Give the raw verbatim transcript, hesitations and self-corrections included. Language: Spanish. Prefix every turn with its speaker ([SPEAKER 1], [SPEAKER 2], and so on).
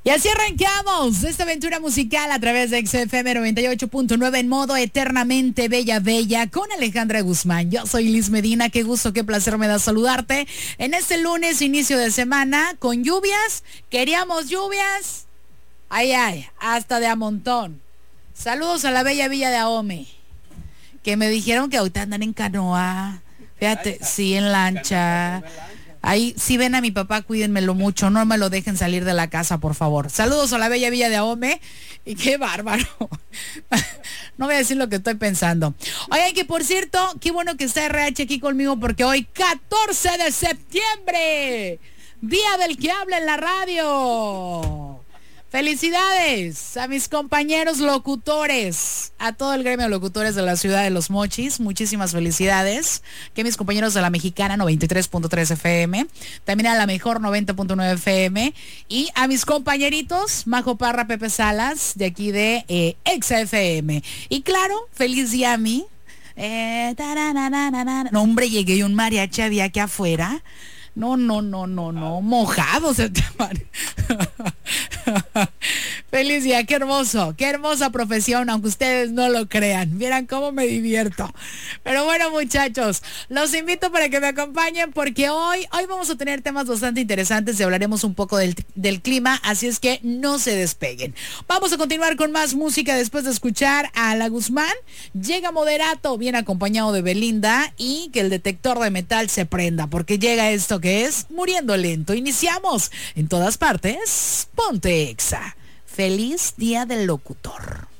[SPEAKER 1] Y así arrancamos esta aventura musical a través de X F M noventa y ocho punto nueve en modo eternamente bella bella con Alejandra Guzmán. Yo soy Liz Medina, qué gusto, qué placer me da saludarte en este lunes, inicio de semana, con lluvias. ¿Queríamos lluvias? Ay, ay, hasta de a montón. Saludos a la bella villa de Ahome, que me dijeron que ahorita andan en canoa. Fíjate, sí, en lancha. Ahí, si ven a mi papá, cuídenmelo mucho, no me lo dejen salir de la casa, por favor. Saludos a la bella villa de Ahome. Y qué bárbaro. No voy a decir lo que estoy pensando. Oye, que por cierto, qué bueno que está R H aquí conmigo, porque hoy, catorce de septiembre, día del que habla en la radio. Felicidades a mis compañeros locutores, a todo el gremio de locutores de la ciudad de Los Mochis. Muchísimas felicidades. Que mis compañeros de la Mexicana noventa y tres punto tres F M, también a la Mejor noventa punto nueve F M, y a mis compañeritos Majo Parra, Pepe Salas, de aquí de eh, X F M. Y claro, feliz día a mí. Eh, no, hombre, llegué y un mariachi había aquí afuera. No, no, no, no, no, mojados. Feliz día, qué hermoso, qué hermosa profesión, aunque ustedes no lo crean. Vieran cómo me divierto. Pero bueno, muchachos, los invito para que me acompañen, porque hoy, hoy vamos a tener temas bastante interesantes y hablaremos un poco del, del clima, así es que no se despeguen. Vamos a continuar con más música después de escuchar a La Guzmán. Llega Moderato, bien acompañado de Belinda, y que el detector de metal se prenda, porque llega esto que es Muriendo Lento. Iniciamos en todas partes. Ponte Exa. Feliz día del locutor.